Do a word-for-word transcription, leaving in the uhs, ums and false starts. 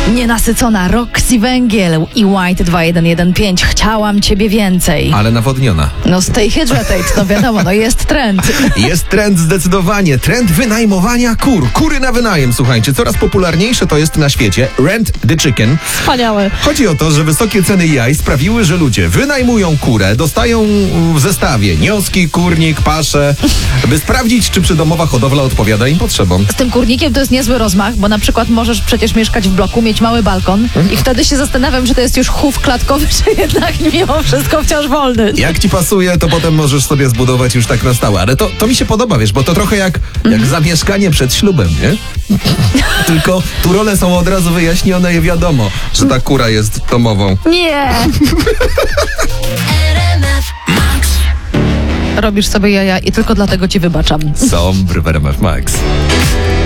Nienasycona Roxy Węgiel i White dwa jeden jeden pięć. Chciałam ciebie więcej. Ale nawodniona. No stay hydrated, no wiadomo, no jest trend. Jest trend zdecydowanie. Trend wynajmowania kur. Kury na wynajem, słuchajcie. Coraz popularniejsze to jest na świecie. Rent the chicken. Wspaniałe. Chodzi o to, że wysokie ceny jaj sprawiły, że ludzie wynajmują kurę, dostają w zestawie nioski, kurnik, paszę, by sprawdzić, czy przydomowa hodowla odpowiada im potrzebom. Z tym kurnikiem to jest niezły rozmach, bo na przykład możesz przecież mieszkać w bloku, mieć mały balkon i wtedy się zastanawiam, czy to jest już chów klatkowy, czy jednak mimo wszystko wciąż wolny. Jak ci pasuje, to potem możesz sobie zbudować już tak na stałe. Ale to, to mi się podoba, wiesz, bo to trochę jak, jak zamieszkanie przed ślubem, nie? Tylko tu role są od razu wyjaśnione i wiadomo, że ta kura jest domową. Nie! Robisz sobie jaja i tylko dlatego ci wybaczam. Sombry w R M F Max.